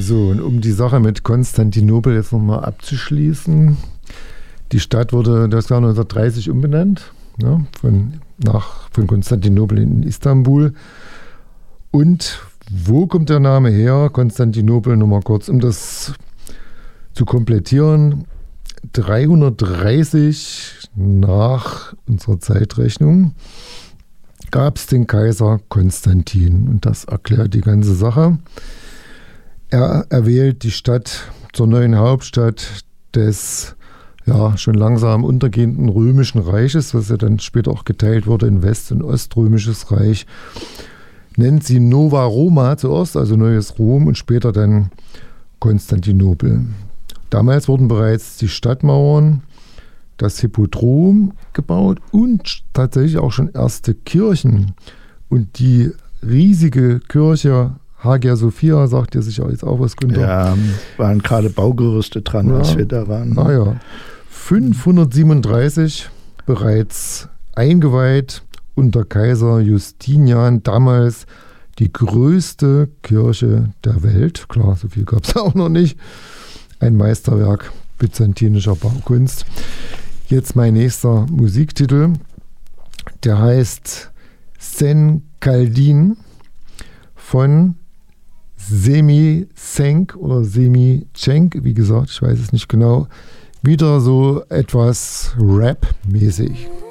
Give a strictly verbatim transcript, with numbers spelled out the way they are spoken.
So, und um die Sache mit Konstantinopel jetzt nochmal abzuschließen. Die Stadt wurde das Jahr neunzehnhundertdreißig umbenannt, ne, von, nach, von Konstantinopel in Istanbul. Und wo kommt der Name her? Konstantinopel, nochmal kurz, um das zu komplettieren. dreihundertdreißig nach unserer Zeitrechnung gab es den Kaiser Konstantin. Und das erklärt die ganze Sache. Er erwählt die Stadt zur neuen Hauptstadt des ja, schon langsam untergehenden Römischen Reiches, was ja dann später auch geteilt wurde in West- und Oströmisches Reich. Nennt sie Nova Roma zuerst, also Neues Rom, und später dann Konstantinopel. Damals wurden bereits die Stadtmauern, das Hippodrom gebaut und tatsächlich auch schon erste Kirchen. Und die riesige Kirche Hagia Sophia, sagt ihr sicher jetzt auch was, Günther? Ja, waren gerade Baugerüste dran, ja, als wir da waren. Ah ja, fünfhundertsiebenunddreißig bereits eingeweiht unter Kaiser Justinian, damals die größte Kirche der Welt. Klar, so viel gab es auch noch nicht. Ein Meisterwerk byzantinischer Baukunst. Jetzt mein nächster Musiktitel. Der heißt Sen Kaldin von Semi Cenk oder Semi Cenk. Wie gesagt, ich weiß es nicht genau. Wieder so etwas Rap-mäßig.